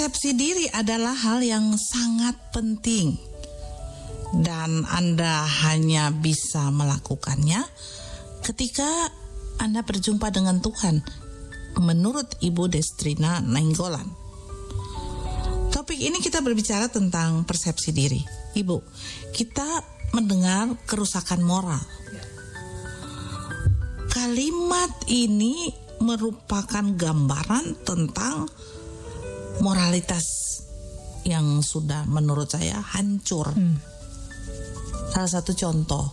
persepsi diri adalah hal yang sangat penting. Dan Anda hanya bisa melakukannya ketika Anda berjumpa dengan Tuhan, menurut Ibu Destrina Nainggolan. Topik ini kita berbicara tentang persepsi diri. Ibu, kita mendengar kerusakan moral. Kalimat ini merupakan gambaran tentang moralitas yang sudah menurut saya hancur. Salah satu contoh,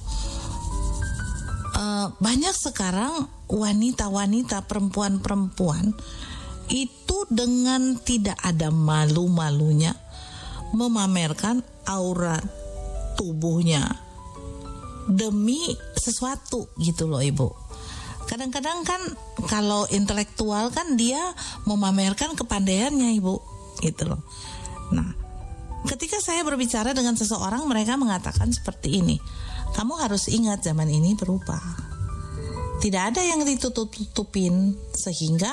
banyak sekarang wanita-wanita, perempuan-perempuan itu dengan tidak ada malu-malunya memamerkan aurat tubuhnya demi sesuatu gitu loh Ibu. Kadang-kadang kan kalau intelektual kan dia memamerkan kepandaiannya Ibu gitu loh. Nah, ketika saya berbicara dengan seseorang, mereka mengatakan seperti ini, kamu harus ingat zaman ini berubah. Tidak ada yang ditutup-tutupin sehingga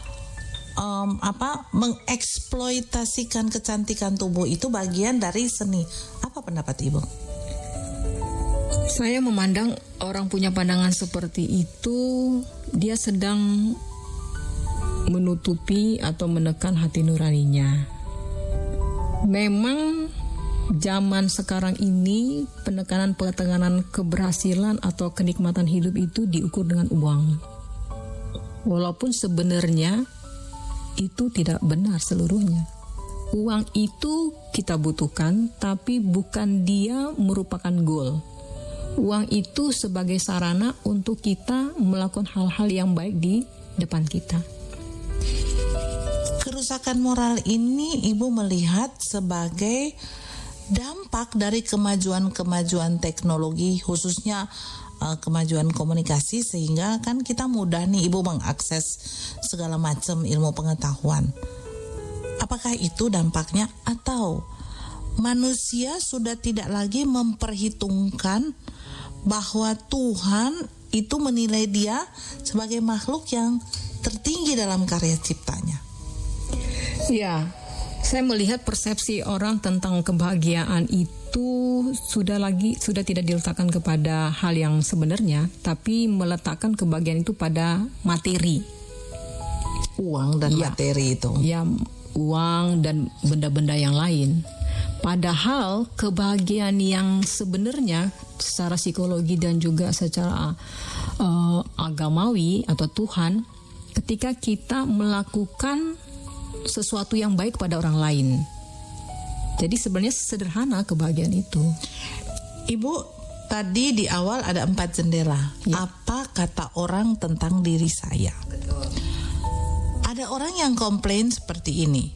mengeksploitasikan kecantikan tubuh itu bagian dari seni. Apa pendapat Ibu? Saya memandang orang punya pandangan seperti itu, dia sedang menutupi atau menekan hati nuraninya. Memang zaman sekarang ini penekanan keberhasilan atau kenikmatan hidup itu diukur dengan uang. Walaupun sebenarnya itu tidak benar seluruhnya. Uang itu kita butuhkan, tapi bukan dia merupakan goal. Uang itu sebagai sarana untuk kita melakukan hal-hal yang baik di depan kita. Kerusakan moral ini Ibu melihat sebagai dampak dari kemajuan-kemajuan teknologi, khususnya kemajuan komunikasi, sehingga kan kita mudah nih Ibu mengakses segala macam ilmu pengetahuan. Apakah itu dampaknya, atau manusia sudah tidak lagi memperhitungkan bahwa Tuhan itu menilai dia sebagai makhluk yang tertinggi dalam karya ciptanya? Ya, saya melihat persepsi orang tentang kebahagiaan itu sudah tidak diletakkan kepada hal yang sebenarnya, tapi meletakkan kebahagiaan itu pada materi, uang dan materi itu. Ya, uang dan benda-benda yang lain. Padahal kebahagiaan yang sebenarnya secara psikologi dan juga secara agamawi atau Tuhan, ketika kita melakukan sesuatu yang baik pada orang lain. Jadi sebenarnya sederhana kebahagiaan itu. Ibu, tadi di awal ada 4 jendela. Ya. Apa kata orang tentang diri saya? Betul. Ada orang yang komplain seperti ini.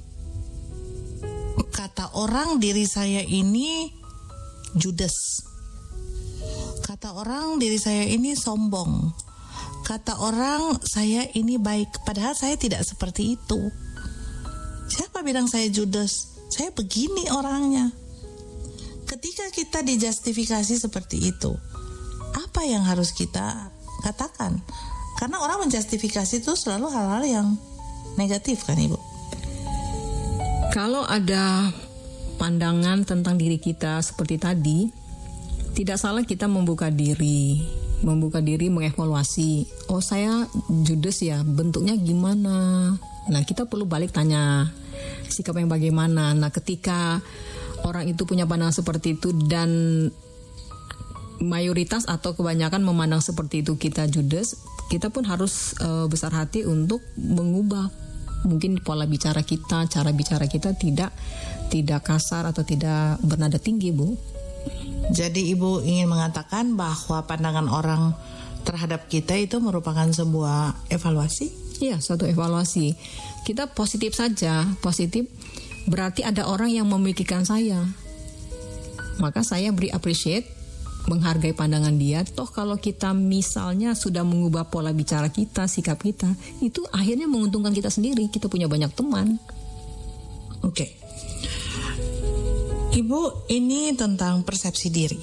Kata orang diri saya ini judes. Kata orang diri saya ini sombong. Kata orang saya ini baik, padahal saya tidak seperti itu. Siapa bilang saya judes? Saya begini orangnya. Ketika kita dijustifikasi seperti itu, apa yang harus kita katakan? Karena orang menjustifikasi itu selalu hal-hal yang negatif kan Ibu? Kalau ada pandangan tentang diri kita seperti tadi, tidak salah kita membuka diri, mengevaluasi. Oh, saya judes ya, bentuknya gimana? Nah, kita perlu balik tanya sikap yang bagaimana. Nah, ketika orang itu punya pandangan seperti itu dan mayoritas atau kebanyakan memandang seperti itu kita judes, kita pun harus besar hati untuk mengubah mungkin pola bicara kita, cara bicara kita tidak kasar atau tidak bernada tinggi, Bu. Jadi Ibu ingin mengatakan bahwa pandangan orang terhadap kita itu merupakan sebuah evaluasi? Iya, suatu evaluasi. Kita positif saja, positif berarti ada orang yang memikirkan saya. Maka saya beri appreciate, menghargai pandangan dia. Toh kalau kita misalnya sudah mengubah pola bicara kita, sikap kita, itu akhirnya menguntungkan kita sendiri. Kita punya banyak teman. Oke. Ibu, ini tentang persepsi diri.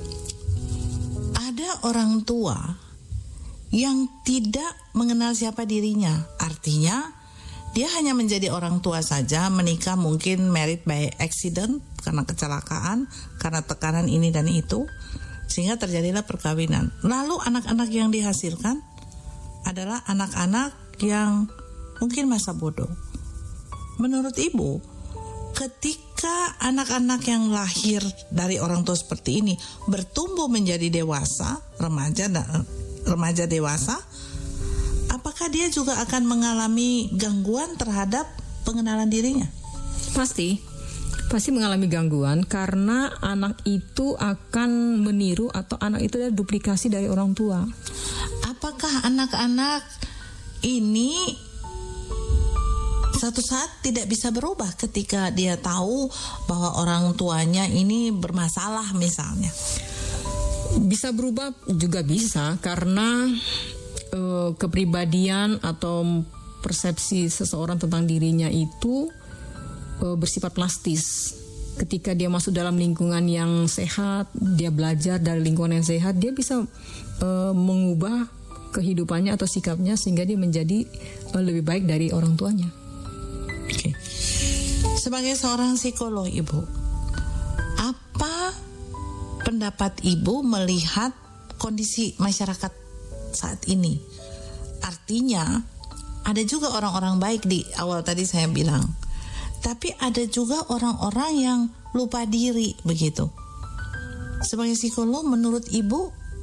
Ada orang tua yang tidak mengenal siapa dirinya. Artinya dia hanya menjadi orang tua saja, menikah mungkin married by accident, karena kecelakaan, karena tekanan ini dan itu, sehingga terjadilah perkawinan. Lalu anak-anak yang dihasilkan adalah anak-anak yang mungkin masa bodoh. Menurut ibu, ketika anak-anak yang lahir dari orang tua seperti ini bertumbuh menjadi dewasa, remaja dewasa, apakah dia juga akan mengalami gangguan terhadap pengenalan dirinya? Pasti mengalami gangguan karena anak itu akan meniru atau anak itu adalah duplikasi dari orang tua. Apakah anak-anak ini suatu saat tidak bisa berubah ketika dia tahu bahwa orang tuanya ini bermasalah misalnya? Bisa berubah juga bisa karena kepribadian atau persepsi seseorang tentang dirinya itu bersifat plastis. Ketika dia masuk dalam lingkungan yang sehat, dia belajar dari lingkungan yang sehat, dia bisa mengubah kehidupannya atau sikapnya sehingga dia menjadi lebih baik dari orang tuanya. Oke. Sebagai seorang psikolog, Ibu, apa pendapat Ibu melihat kondisi masyarakat saat ini? Artinya ada juga orang-orang baik, di awal tadi saya bilang, tapi ada juga orang-orang yang lupa diri begitu. Sebagai psikolog, menurut Ibu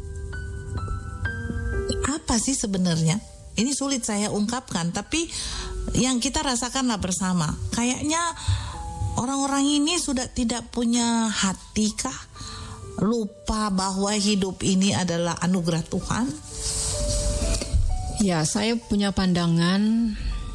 apa sih sebenarnya? Ini sulit saya ungkapkan, tapi yang kita rasakanlah bersama. Kayaknya orang-orang ini sudah tidak punya hati kah? Lupa bahwa hidup ini adalah anugerah Tuhan? Ya, saya punya pandangan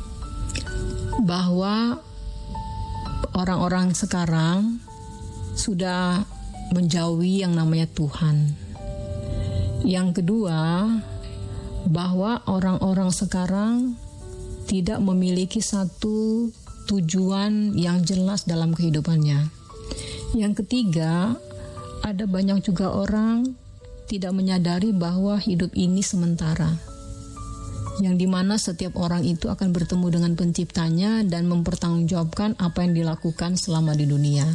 bahwa orang-orang sekarang sudah menjauhi yang namanya Tuhan. Yang kedua, bahwa orang-orang sekarang tidak memiliki satu tujuan yang jelas dalam kehidupannya. Yang ketiga, ada banyak juga orang tidak menyadari bahwa hidup ini sementara, yang dimana setiap orang itu akan bertemu dengan penciptanya dan mempertanggungjawabkan apa yang dilakukan selama di dunia.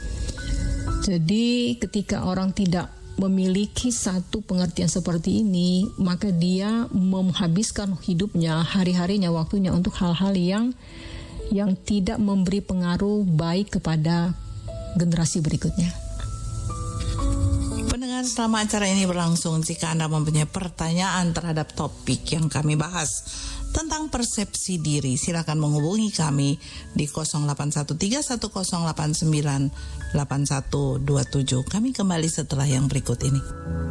Jadi ketika orang tidak memiliki satu pengertian seperti ini, maka dia menghabiskan hidupnya, hari-harinya, waktunya untuk hal-hal yang tidak memberi pengaruh baik kepada generasi berikutnya. Pendengar, selama acara ini berlangsung, jika Anda mempunyai pertanyaan terhadap topik yang kami bahas tentang persepsi diri, silakan menghubungi kami di 081310898127. Kami kembali setelah yang berikut ini.